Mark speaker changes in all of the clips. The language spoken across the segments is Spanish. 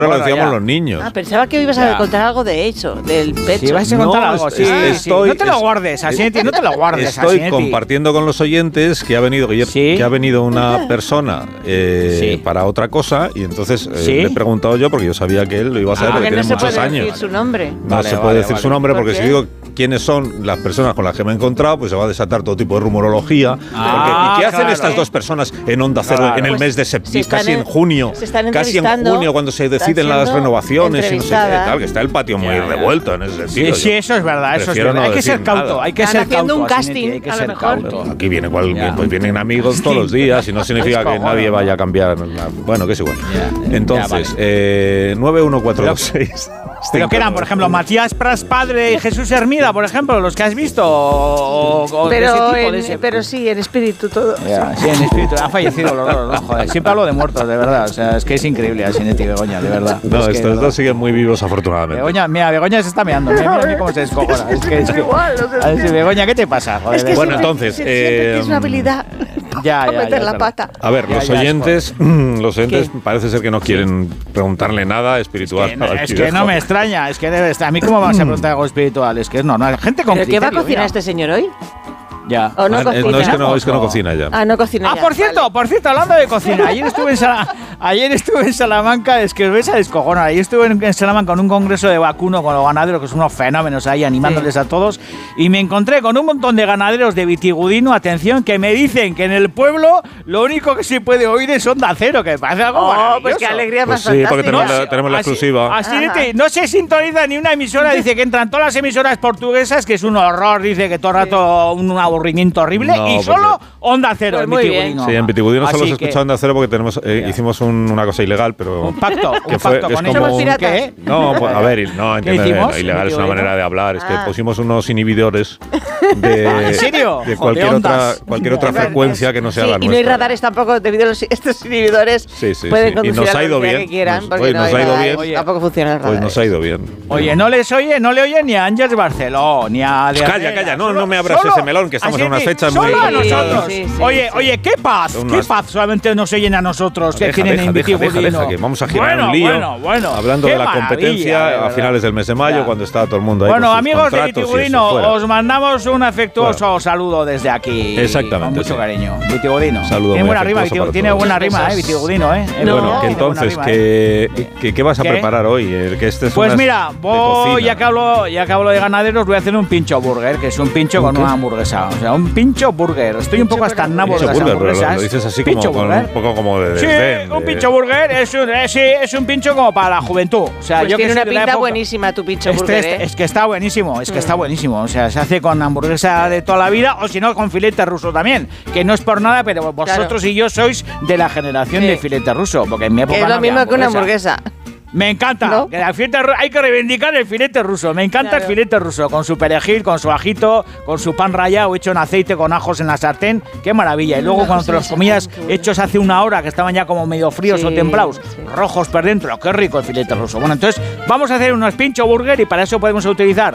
Speaker 1: lo decíamos los niños.
Speaker 2: Pensaba que ibas a contar algo de eso, del pecho.
Speaker 3: Si ibas a contar algo, sí. No te lo guardes, Asinetti, no te lo guardes,
Speaker 1: Estoy compartiendo con los oyentes que ha venido una persona para otra cosa y entonces le he preguntado yo porque yo sabía que él lo iba a saber porque tiene muchos años.
Speaker 2: No se puede decir su nombre.
Speaker 1: No se puede decir su nombre porque si digo quiénes son las personas con las que me he encontrado, pues se va a desatar todo tipo de rumorología. ¿Y qué hacen estas dos personas en Onda Cero en el mes de septiembre, casi en junio? Casi en junio, cuando se deciden las renovaciones y no sé qué tal, que está el patio muy revuelto en ese sentido.
Speaker 3: Sí, eso es verdad, eso es verdad. Hay que ser cauto, hay que ser cauto.
Speaker 2: Haciendo un casting, a lo mejor.
Speaker 1: Aquí pues vienen amigos todos los días y no significa que nadie vaya a cambiar. Bueno, que es igual. Entonces, 91426.
Speaker 3: Pero que eran, por ejemplo, Matías Prats padre y Jesús Hermida, por ejemplo, los que has visto.
Speaker 2: Pero sí, en espíritu todo.
Speaker 3: Sí, en espíritu. Han fallecido los dos, ¿no? Joder. Siempre hablo de muertos, de verdad. O sea, es que es increíble Asinetti y Begoña, de verdad.
Speaker 1: No, estos dos siguen muy vivos, afortunadamente.
Speaker 3: Begoña se está meando. Mira cómo se descojona. Begoña, ¿qué te pasa? Joder,
Speaker 2: bueno, entonces. Es una habilidad. Meter la pata.
Speaker 1: A ver, los oyentes parece ser que no quieren preguntarle nada espiritual.
Speaker 3: Es que no me extraña, es que debe estar. A mí, ¿cómo vas a preguntar algo espiritual? Es que no, gente con criterio.
Speaker 2: ¿Pero qué va a cocinar este señor hoy?
Speaker 3: Ya.
Speaker 2: ¿O no cocina?
Speaker 1: Es que no cocina ya.
Speaker 2: No cocina ya.
Speaker 3: Por cierto, hablando de cocina, ayer estuve en Salamanca, es que os vais a descojonar. Ayer estuve en Salamanca con un congreso de vacuno con los ganaderos, que son unos fenómenos ahí, animándoles a todos, y me encontré con un montón de ganaderos de Vitigudino, atención, que me dicen que en el pueblo lo único que se puede oír es Onda Cero, que me parece algo maravilloso.
Speaker 2: Pues qué alegría más
Speaker 1: fantástica. Sí, porque tenemos la exclusiva.
Speaker 3: Así no se sintoniza ni una emisora, dice que entran todas las emisoras portuguesas, que es un horror, dice que todo el rato un aburrimiento horrible, y solo Onda Cero en Vitigudino.
Speaker 1: Sí, en Vitigudino solo se escucha Onda Cero porque hicimos una cosa ilegal, pero...
Speaker 3: Un pacto con ellos.
Speaker 2: ¿Somos piratas?
Speaker 1: No, pues, a ver, no, entiendo, ilegal es una manera de hablar, es que pusimos unos inhibidores
Speaker 3: ¿En serio?
Speaker 1: De cualquier otra frecuencia que no sea la nuestra.
Speaker 2: Y no hay radares tampoco, debido a estos inhibidores, pueden conducir a la velocidad que quieran, porque no hay radares, tampoco funciona el radar.
Speaker 1: Pues nos ha ido bien.
Speaker 3: Oye, no le oye ni a Ángels Barceló, ni a...
Speaker 1: Calla, no me abras ese melón, que estamos en unas fechas muy...
Speaker 3: Solo a nosotros. Oye, qué paz, solamente nos oyen a nosotros, que tienen en Vitigudino.
Speaker 1: Que vamos a girar un lío, hablando de la competencia a finales del mes de mayo, cuando está todo el mundo ahí.
Speaker 3: Bueno, amigos de Vitigudino, os mandamos un afectuoso saludo desde aquí.
Speaker 1: Exactamente.
Speaker 3: Con mucho cariño. Vitigudino.
Speaker 1: Saludo.
Speaker 3: Tiene buena rima, tiene buena rima, Vitigudino,
Speaker 1: Bueno, que entonces, ¿qué vas a preparar hoy?
Speaker 3: Pues mira, ya que hablo de ganaderos, voy a hacer un pincho burger, que es un pincho con una hamburguesa. O sea, un pincho burger. Estoy un poco hasta el nabo de las hamburguesas.
Speaker 1: Lo dices así como con un poco como de desdén.
Speaker 3: Sí, un pincho burger es un pincho como para la juventud. O sea,
Speaker 2: pues tiene una pinta buenísima tu pincho burger,
Speaker 3: Es que está buenísimo, O sea, se hace con hamburguesa de toda la vida o si no con filete ruso también, que no es por nada, pero vosotros y yo sois de la generación de filete ruso, porque en mi época
Speaker 2: es lo mismo que una hamburguesa.
Speaker 3: Me encanta. ¿No? Hay que reivindicar el filete ruso. Me encanta el filete ruso, con su perejil, con su ajito, con su pan rallado hecho en aceite con ajos en la sartén. ¡Qué maravilla! Y luego cuando te los comías hechos hace una hora, que estaban ya como medio fríos o templados, rojos por dentro. ¡Qué rico el filete ruso! Bueno, entonces vamos a hacer unos pincho burger y para eso podemos utilizar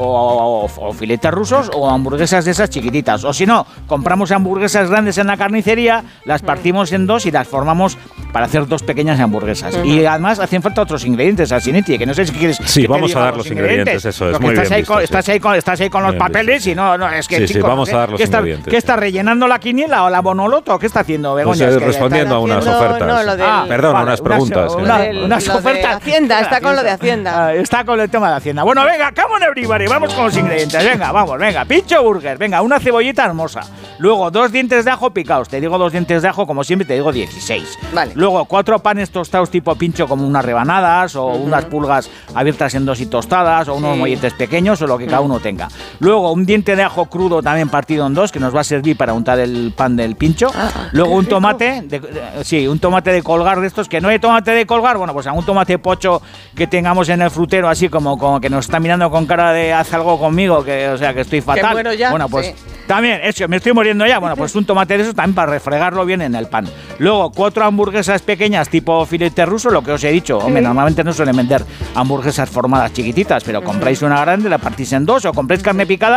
Speaker 3: o filetes rusos o hamburguesas de esas chiquititas. O si no, compramos hamburguesas grandes en la carnicería, las partimos en dos y las formamos para hacer dos pequeñas hamburguesas. Y además hacen falta otros ingredientes, Asinetti, que no sé si quieres...
Speaker 1: Sí, vamos a dar los ingredientes, eso es muy bien visto.
Speaker 3: Estás ahí con los papeles y no, es que...
Speaker 1: Sí, vamos a dar los ingredientes.
Speaker 3: ¿Qué está rellenando la quiniela o la bonoloto? ¿Qué está haciendo, Begoña?
Speaker 1: Pues respondiendo a unas ofertas. Perdón, a unas preguntas.
Speaker 3: Unas ofertas.
Speaker 2: Hacienda, está con lo de Hacienda.
Speaker 3: Está con el tema de Hacienda. Bueno, venga, come on everybody, vamos con los ingredientes. Venga, pincho burger. Venga, una cebollita hermosa. Luego, 2 dientes de ajo picados. Te digo 2 dientes de ajo, como siempre, te digo 16.
Speaker 2: Vale.
Speaker 3: Luego, 4 panes tostados tipo pincho, como unas rebanadas, o unas pulgas abiertas en dos y tostadas, o unos molletes pequeños, o lo que cada uno tenga. Luego, un diente de ajo crudo también partido en 2, que nos va a servir para untar el pan del pincho. Luego, un tomate, un tomate de colgar de estos, que no hay tomate de colgar, bueno, pues algún tomate pocho que tengamos en el frutero, así como que nos está mirando con cara de haz algo conmigo, que estoy fatal.
Speaker 2: Bueno, ya.
Speaker 3: Bueno, pues también, eso, me estoy muriendo ya. Bueno, pues un tomate de esos también para refregarlo bien en el pan. Luego, 4 hamburguesas pequeñas tipo filete ruso, lo que os he dicho. Hombre, normalmente no suelen vender hamburguesas formadas chiquititas, pero compráis una grande, la partís en 2, o compráis carne picada,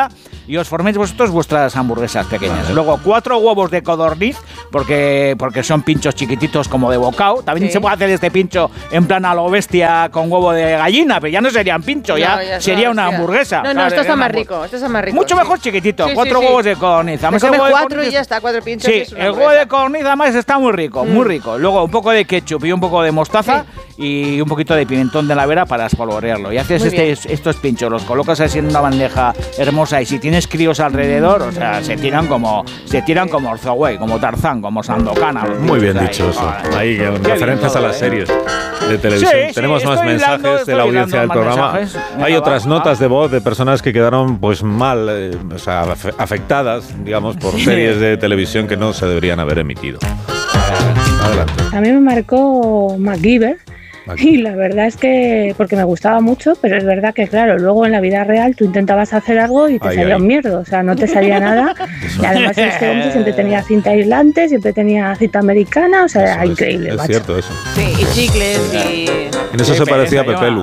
Speaker 3: y os forméis vosotros vuestras hamburguesas pequeñas. Vale. Luego 4 huevos de codorniz, porque son pinchos chiquititos como de bocao. También se puede hacer este pincho en plan a lo bestia con huevo de gallina, pero ya no serían pincho, ya sería una hamburguesa.
Speaker 2: No, esto está más rico,
Speaker 3: Mucho mejor chiquitito, 4 huevos de codorniz.
Speaker 2: Me come 4 y ya está, 4 pinchos.
Speaker 3: Sí, el huevo de codorniz además está muy rico, muy rico. Luego un poco de ketchup y un poco de mostaza y un poquito de pimentón de la vera para espolvorearlo. Y haces estos pinchos, los colocas así en una bandeja hermosa y si tienes críos alrededor, o sea, se tiran como Orzoway, como Tarzán, como Sandokan.
Speaker 1: Muy bien dicho eso. Ahí, referencias a las series de televisión. Tenemos más mensajes de la audiencia del programa. Hay otras notas de voz de personas que quedaron pues mal, o sea, afectadas, digamos, por series de televisión que no se deberían haber emitido. Adelante.
Speaker 4: A mí me marcó MacGyver. Y la verdad es que, porque me gustaba mucho, pero es verdad que, claro, luego en la vida real tú intentabas hacer algo y te salía un mierdo, o sea, no te salía nada. Y además este hombre siempre tenía cinta aislante, siempre tenía cinta americana, o sea, era increíble.
Speaker 1: Es cierto eso.
Speaker 2: Sí, y chicles y...
Speaker 1: En eso se parecía a Pepelu.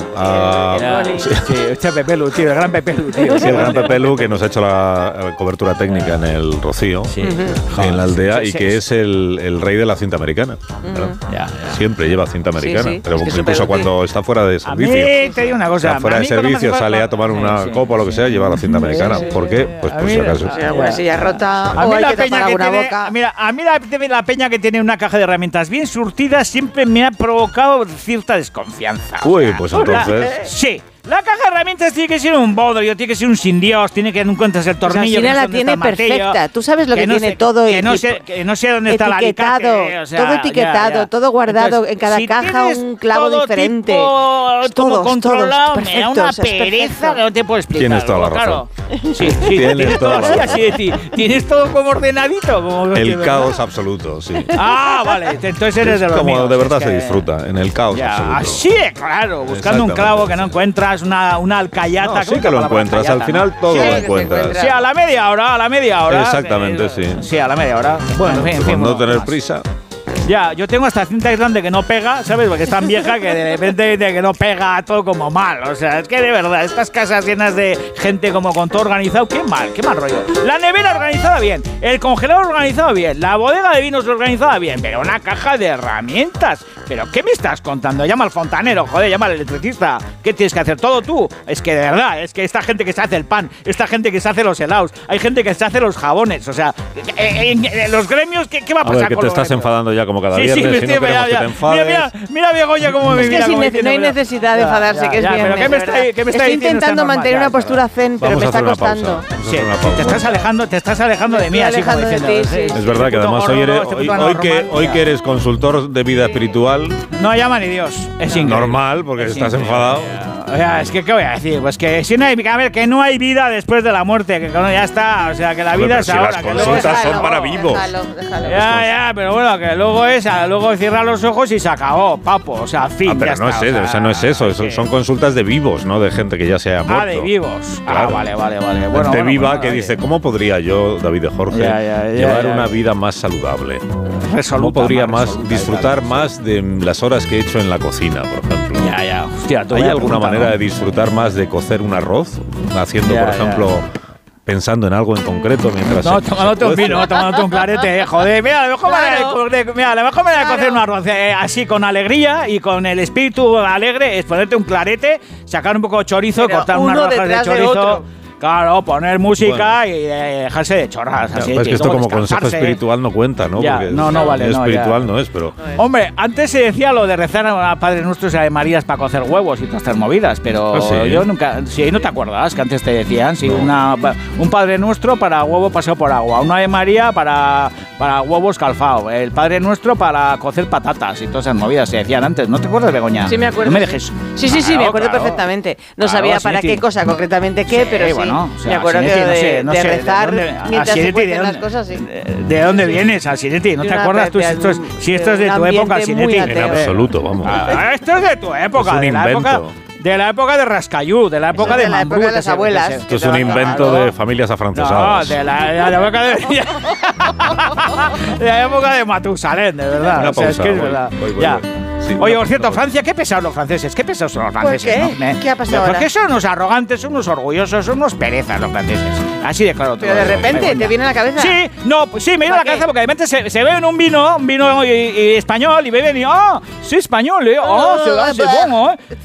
Speaker 3: Este Pepelu, tío, el gran Pepelu, tío.
Speaker 1: Sí, el gran Pepelu que nos ha hecho la cobertura técnica en el Rocío, en la aldea, y que es el rey de la cinta americana. Siempre lleva cinta americana, pero incluso cuando está fuera de servicio.
Speaker 3: A mí te digo una cosa.
Speaker 1: Está fuera de servicio, sale a tomar una copa o lo que sea, lleva la cinta americana. ¿Por qué? Pues por si acaso.
Speaker 2: Si ya rota
Speaker 3: o
Speaker 2: hay que tapar alguna boca.
Speaker 3: Mira, a mí la peña que tiene una caja de herramientas bien surtida siempre me ha provocado cierta desconfianza.
Speaker 1: Uy, pues entonces...
Speaker 3: Sí. La caja de herramientas tiene que ser un bodrio, tiene que ser un sin Dios, tiene que no encuentras el tornillo.
Speaker 2: O sea, la tiene perfecta. Tú sabes lo que tiene todo.
Speaker 3: Que no sé dónde está la alicate.
Speaker 2: O sea, todo etiquetado, todo guardado. Entonces, en cada caja un clavo diferente.
Speaker 3: Todo controlado. Me da una pereza que no te puedo explicar.
Speaker 1: Tienes toda la razón.
Speaker 3: Sí, tienes todo así de ti. Tienes todo como ordenadito.
Speaker 1: El caos absoluto, sí.
Speaker 3: Vale. Entonces eres de los míos.
Speaker 1: Como de verdad se disfruta, en el caos absoluto.
Speaker 3: Así de claro. Buscando un clavo que no encuentras. Una alcayata.
Speaker 1: Sí que lo encuentras, al final todo lo encuentras.
Speaker 3: Sí, a la media hora.
Speaker 1: Exactamente, sí.
Speaker 3: Sí, a la media hora.
Speaker 1: Bueno, en fin, no tener prisa.
Speaker 3: Ya, yo tengo hasta cinta aislante que no pega, ¿sabes? Porque es tan vieja que de repente de que no pega todo como mal. O sea, es que de verdad, estas casas llenas de gente como con todo organizado, qué mal rollo. La nevera organizada bien, el congelador organizado bien, la bodega de vinos organizada bien, pero una caja de herramientas. ¿Pero qué me estás contando? Llama al fontanero, joder, llama al electricista. ¿Qué tienes que hacer? Todo tú. Es que de verdad, es que esta gente que se hace el pan, esta gente que se hace los helados, hay gente que se hace los jabones. O sea, en los gremios, ¿qué va a pasar?
Speaker 1: A ver, que te estás enfadando ya como cada viernes,
Speaker 3: sí,
Speaker 1: si no queremos que te enfades.
Speaker 3: Mira Begoña cómo me mira.
Speaker 2: Es que no hay necesidad de enfadarse, que es bien.
Speaker 3: ¿Pero qué me está diciendo?
Speaker 2: Estoy intentando mantener una postura zen, pero me está costando.
Speaker 3: Sí, te estás alejando de mí, así como diciendo.
Speaker 1: Es verdad que además hoy que eres consultor de vida espiritual...
Speaker 3: No llama ni Dios, es increíble.
Speaker 1: Normal, porque estás enfadado.
Speaker 3: O sea, es que, ¿qué voy a decir? Pues que si no hay, a ver, que no hay vida después de la muerte, que ya está, o sea, que la vida es ahora.
Speaker 1: Las consultas son para vivos.
Speaker 2: Déjalo.
Speaker 3: Ya, pero bueno, que luego cierra los ojos y se acabó, papo, o sea, fin,
Speaker 1: pero
Speaker 3: ya
Speaker 1: no
Speaker 3: está,
Speaker 1: es eso, no es eso, son consultas de vivos, no de gente que ya se ha muerto.
Speaker 3: De vivos.
Speaker 1: Claro.
Speaker 3: Vale.
Speaker 1: Gente viva que dice, ¿cómo podría yo, David de Jorge, llevar una vida más saludable? ¿Cómo podría disfrutar más de las horas que he hecho en la cocina, por ejemplo?
Speaker 3: Hostia,
Speaker 1: ¿Hay alguna manera de disfrutar más de cocer un arroz? Haciendo, por ejemplo, pensando en algo en concreto mientras...
Speaker 3: No, tomándote un vino, tomándote un clarete, joder. Mira, la mejor manera de cocer un arroz así con alegría y con el espíritu alegre es ponerte un clarete, sacar un poco de chorizo, cortar unas rodajas de chorizo... Claro, poner música y dejarse de chorras. Así,
Speaker 1: es que esto como consejo espiritual no cuenta, ¿no?
Speaker 3: Ya, no vale.
Speaker 1: Espiritual no es, pero...
Speaker 3: Hombre, antes se decía lo de rezar a Padre Nuestro y a Marías para cocer huevos y todas estas movidas, pero yo nunca... Sí, ¿no te acuerdas que antes te decían? Sí, un Padre Nuestro para huevo paseo por agua, una de María para huevos calfao, el Padre Nuestro para cocer patatas y todas esas movidas se decían antes. ¿No te acuerdas, Begoña?
Speaker 2: Sí, me acuerdo.
Speaker 3: No me dejes...
Speaker 2: Sí, me acuerdo perfectamente. No sabía para qué cosa concretamente qué, pero sí.
Speaker 3: Bueno, o sea,
Speaker 2: me acuerdo que de rezar mientras se cuecen las cosas, sí.
Speaker 3: ¿De dónde vienes, Alcinetti? ¿No te acuerdas tú si esto es de tu época, Alcinetti?
Speaker 1: En absoluto, vamos.
Speaker 3: Esto es de tu época,
Speaker 1: es un invento.
Speaker 3: De la época de Rascayú, de la época de Mambrú,
Speaker 2: de las abuelas.
Speaker 1: Esto es un invento de familias afrancesadas.
Speaker 3: No, de la época de la época de Matusalén, de verdad.
Speaker 1: Una pausa,
Speaker 3: es que es verdad.
Speaker 1: Voy.
Speaker 3: Ya. Oye, por cierto, Francia, qué pesados los franceses. Qué pesados son los franceses.
Speaker 2: ¿Por qué?
Speaker 3: ¿No?
Speaker 2: ¿Qué ha pasado ahora?
Speaker 3: Porque son unos arrogantes, son unos orgullosos, son unos perezas los franceses. Así de claro.
Speaker 2: Pero de repente, ¿te viene a la cabeza?
Speaker 3: Sí, no, pues sí, me viene a la cabeza porque de repente se beben un vino español y beben y sí, español, se hace bueno,